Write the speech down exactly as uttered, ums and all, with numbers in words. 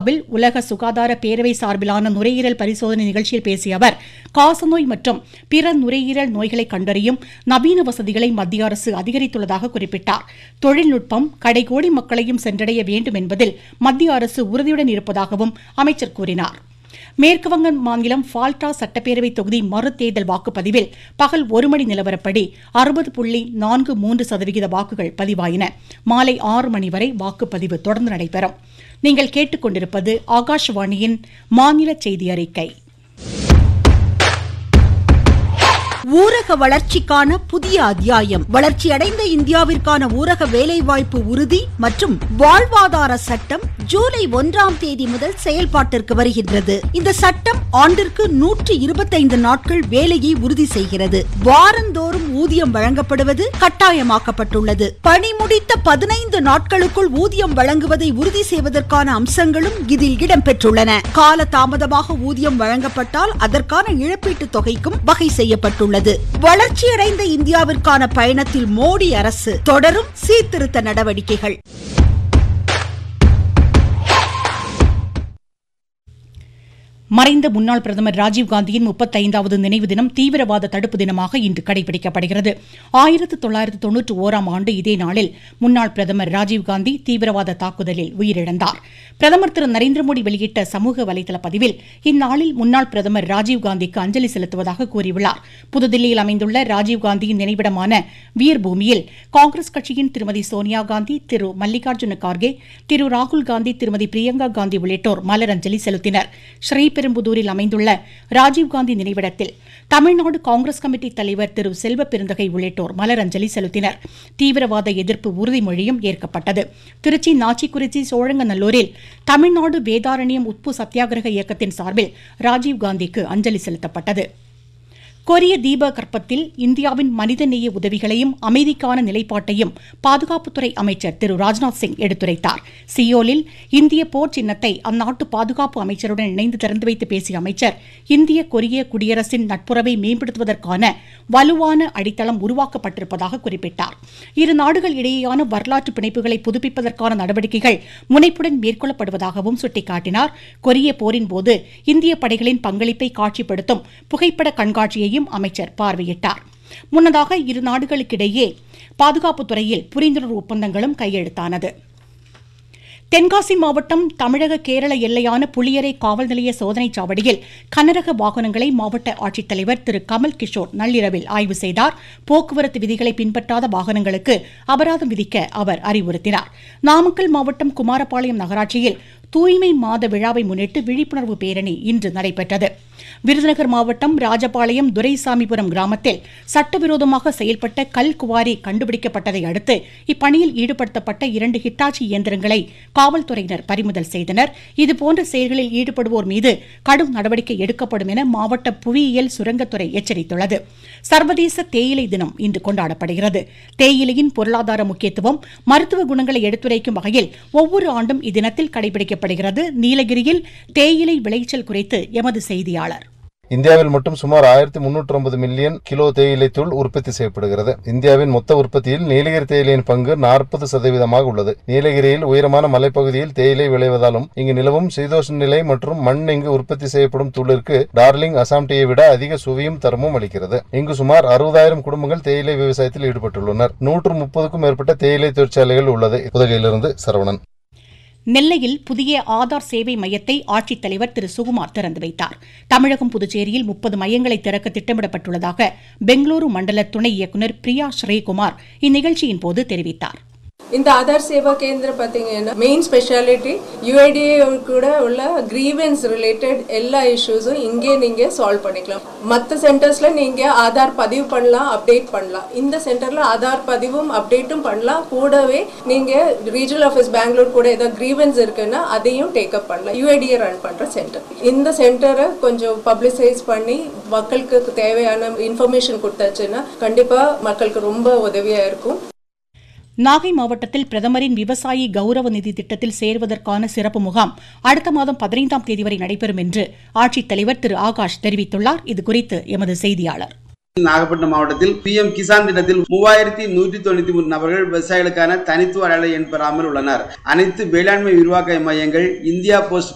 ஜெனீவாவில் உலக சுகாதார பேரவை சார்பிலான நுரையீரல் பரிசோதனை நிகழ்ச்சியில் பேசிய அவர் காசநோய் மற்றும் பிற நுரையீரல் நோய்களை கண்டறியும் நவீன வசதிகளை மத்திய அரசு அதிகரித்துள்ளதாக குறிப்பிட்டார். தொழில்நுட்பம் கடைகோடி மக்களையும் சென்றடைய வேண்டும் என்பதில் மத்திய அரசு உறுதியுடன் இருப்பதாகவும் அமைச்சர் கூறினார். மேற்குவங்க மாநிலம் ஃபால்டா சட்டப்பேரவை தொகுதி மறுதேர்தல் வாக்குப்பதிவில் பகல் ஒரு மணி நிலவரப்படி அறுபது புள்ளி நான்கு மூன்று சதவிகித வாக்குகள் பதிவாயின. மாலை ஆறு மணி வரை வாக்குப்பதிவு தொடர்ந்து நடைபெறும். நீங்கள் கேட்டுக்கொண்டிருப்பது ஆகாஷவாணியின் மாநில செய்தி அறிக்கை. ஊரக வளர்ச்சிக்கான புதிய அத்தியாயம். வளர்ச்சியடைந்த இந்தியாவிற்கான ஊரக வேலைவாய்ப்பு உறுதி மற்றும் வாழ்வாதார சட்டம் ஜூலை ஒன்றாம் தேதி முதல் செயல்பாட்டிற்கு வருகின்றது. இந்த சட்டம் ஆண்டிற்கு நூற்றி இருபத்தைந்து நாட்கள் வேலையை உறுதி செய்கிறது. வாரந்தோறும் ஊதியம் வழங்கப்படுவது கட்டாயமாக்கப்பட்டுள்ளது. பணி முடித்த பதினைந்து நாட்களுக்குள் ஊதியம் வழங்குவதை உறுதி செய்வதற்கான அம்சங்களும் இதில் இடம்பெற்றுள்ளன. கால தாமதமாக ஊதியம் வழங்கப்பட்டால் அதற்கான இழப்பீட்டு தொகைக்கும் வகை செய்யப்பட்டுள்ளது. வளர்ச்சியடைந்த இந்தியாவிற்கான பயணத்தில் மோடி அரசு தொடரும் சீர்திருத்த நடவடிக்கைகள். மறைந்த முன்னாள் பிரதமர் ராஜீவ்காந்தியின் முப்பத்தைந்தாவது நினைவு தினம் தீவிரவாத தடுப்பு தினமாக இன்று கடைபிடிக்கப்படுகிறது. ஆயிரத்து தொள்ளாயிரத்து தொன்னூற்றி ஓராம் ஆண்டு இதே நாளில் முன்னாள் பிரதமர் ராஜீவ்காந்தி தீவிரவாத தாக்குதலில் உயிரிழந்தார். பிரதமர் திரு நரேந்திர மோடி வெளியிட்ட சமூக வலைதள பதிவில் இந்நாளில் முன்னாள் பிரதமர் ராஜீவ்காந்திக்கு அஞ்சலி செலுத்துவதாக கூறியுள்ளார். புதுதில்லியில் அமைந்துள்ள ராஜீவ்காந்தியின் நினைவிடமான வீர்பூமியில் காங்கிரஸ் கட்சியின் திருமதி சோனியா காந்தி, திரு மல்லிகார்ஜுன கார்கே, திரு ராகுல் காந்தி, திருமதி பிரியங்கா காந்தி உள்ளிட்டோர் மலரஞ்சலி செலுத்தினர். ஸ்ரீ பெரும்புதூரில் அமைந்துள்ள ராஜீவ்காந்தி நினைவிடத்தில் தமிழ்நாடு காங்கிரஸ் கமிட்டி தலைவர் திரு செல்வ பெருந்தகை உள்ளிட்டோர் மலரஞ்சலி செலுத்தினர். தீவிரவாத எதிர்ப்பு உறுதிமொழியும் ஏற்கப்பட்டது. திருச்சி நாச்சிக்குறிச்சி சோழங்கநல்லூரில் தமிழ்நாடு வேதாரண்யம் உப்பு சத்தியாகிரக இயக்கத்தின் சார்பில் ராஜீவ்காந்திக்கு அஞ்சலி செலுத்தப்பட்டது. கொரிய தீப கற்பத்தில் இந்தியாவின் மனிதநேய உதவிகளையும் அமைதிக்கான நிலைப்பாட்டையும் பாதுகாப்புத்துறை அமைச்சர் திரு ராஜ்நாத் சிங் எடுத்துரைத்தார். சியோலில் இந்திய போர் சின்னத்தை அந்நாட்டு பாதுகாப்பு அமைச்சருடன் இணைந்து திறந்து வைத்து பேசிய அமைச்சர் இந்திய கொரிய குடியரசின் நட்புறவை மேம்படுத்துவதற்கான வலுவான அடித்தளம் உருவாக்கப்பட்டிருப்பதாக குறிப்பிட்டார். இரு நாடுகள் இடையேயான வரலாற்று பிணைப்புகளை புதுப்பிப்பதற்கான நடவடிக்கைகள் முனைப்புடன் மேற்கொள்ளப்படுவதாகவும் சுட்டிக்காட்டினார். கொரிய போரின் போது இந்திய படைகளின் பங்களிப்பை காட்சிப்படுத்தும் புகைப்பட கண்காட்சியையும் அமைச்சர் பார்வையிட்டார். முன்னதாக இரு நாடுகளுக்கிடையே பாதுகாப்புத் துறையில் புரிந்துணர்வு ஒப்பந்தங்களும் கையெழுத்தானது. தென்காசி மாவட்டம் தமிழக கேரள எல்லையான புளியரை காவல் நிலைய சோதனைச் சாவடியில் கனரக வாகனங்களை மாவட்ட ஆட்சித்தலைவர் திரு கமல் கிஷோர் நள்ளிரவில் ஆய்வு செய்தார். போக்குவரத்து விதிகளை பின்பற்றாத வாகனங்களுக்கு அபராதம் விதிக்க அவர் அறிவுறுத்தினார். நாமக்கல் மாவட்டம் குமாரபாளையம் நகராட்சியில் தூய்மை மாத விழாவை முன்னிட்டு விழிப்புணர்வு பேரணி இன்று நடைபெற்றது. விருதுநகர் மாவட்டம் ராஜபாளையம் துரைசாமிபுரம் கிராமத்தில் சட்டவிரோதமாக செயல்பட்ட கல் குவாரி கண்டுபிடிக்கப்பட்டதை அடுத்து இப்பணியில் ஈடுபடுத்தப்பட்ட இரண்டு ஹிட்டாச்சி இயந்திரங்களை காவல்துறையினர் பறிமுதல் செய்தனர். இதுபோன்ற செயல்களில் ஈடுபடுவோர் மீது கடும் நடவடிக்கை எடுக்கப்படும் என மாவட்ட புவியியல் சுரங்கத்துறை எச்சரித்துள்ளது. சர்வதேச தேயிலை தினம் இன்று கொண்டாடப்படுகிறது. தேயிலையின் பொருளாதார முக்கியத்துவம், மருத்துவ குணங்களை எடுத்துரைக்கும் வகையில் ஒவ்வொரு ஆண்டும் இத்தினத்தில் கடைபிடிக்கப்படுகிறது. நீலகிரியில் தேயிலை விளைச்சல் குறித்து எமது செய்தியாளர். இந்தியாவில் மட்டும் சுமார் ஆயிரத்தி முன்னூற்றி ஐம்பது மில்லியன் கிலோ தேயிலை தூள் உற்பத்தி செய்யப்படுகிறது. இந்தியாவின் மொத்த உற்பத்தியில் நீலகிரி தேயிலையின் பங்கு நாற்பது சதவீதமாக உள்ளது. நீலகிரியில் உயரமான மலைப்பகுதியில் தேயிலை விளைவதாலும் இங்கு நிலவும் சீதோஷ்ண நிலை மற்றும் மண் இங்கு உற்பத்தி செய்யப்படும் தூளிற்கு டார்லிங் அசாம் டீயை விட அதிக சுவையும் தரமும் அளிக்கிறது. இங்கு சுமார் அறுபதாயிரம் குடும்பங்கள் தேயிலை விவசாயத்தில் ஈடுபட்டுள்ளனர். நூற்று முப்பதுக்கும் மேற்பட்ட தேயிலை தொழிற்சாலைகள் உள்ளது. உதகையிலிருந்து சரவணன். நெல்லையில் புதிய ஆதார் சேவை மையத்தை ஆட்சித்தலைவர் திரு சுகுமார் திறந்து வைத்தார். தமிழகம் புதுச்சேரியில் முப்பது மையங்களை திறக்க திட்டமிடப்பட்டுள்ளதாக பெங்களூரு மண்டல துணை இயக்குநர் பிரியா ஸ்ரீகுமார் இந்நிகழ்ச்சியின் போது தெரிவித்தார். இந்த ஆதார் சேவா கேந்திரம் பார்த்தீங்கன்னா மெயின் ஸ்பெஷாலிட்டி யூஐடிஏ கூட உள்ள கிரீவன்ஸ் ரிலேட்டட் எல்லா இஷ்யூஸும் இங்கே நீங்கள் சால்வ் பண்ணிக்கலாம். மற்ற சென்டர்ஸில் நீங்கள் ஆதார் பதிவு பண்ணலாம், அப்டேட் பண்ணலாம். இந்த சென்டரில் ஆதார் பதிவும் அப்டேட்டும் பண்ணலாம். கூடவே நீங்கள் ரீஜனல் ஆஃபீஸ் பெங்களூர் கூட ஏதாவது கிரீவன்ஸ் இருக்குன்னா அதையும் டேக்அப் பண்ணலாம். யூஐடிஏ ரன் பண்ணுற சென்டர். இந்த சென்டரை கொஞ்சம் பப்ளிசைஸ் பண்ணி மக்களுக்கு தேவையான இன்ஃபர்மேஷன் கொடுத்தாச்சுன்னா கண்டிப்பாக மக்களுக்கு ரொம்ப உதவியாக இருக்கும். நாகை மாவட்டத்தில் பிரதமரின் விவசாயி கௌரவ நிதி திட்டத்தில் சேர்வதற்கான சிறப்பு முகாம் அடுத்த மாதம் பதினைந்தாம் தேதி வரை நடைபெறும் என்று ஆட்சித்தலைவர் திரு ஆகாஷ் தெரிவித்துள்ளார். இதுகுறித்து எமது செய்தியாளர். நாகப்பட்டினம் மாவட்டத்தில் பி எம் கிசான் திட்டத்தில் மூவாயிரத்தி நூற்றி தொண்ணூத்தி மூணு நபர்கள் விவசாயிகளுக்கான தனித்துவ அடையாள எண் பெறாமல் உள்ளனர். அனைத்து வேளாண்மை விரிவாக்க மையங்கள் இந்தியா போஸ்ட்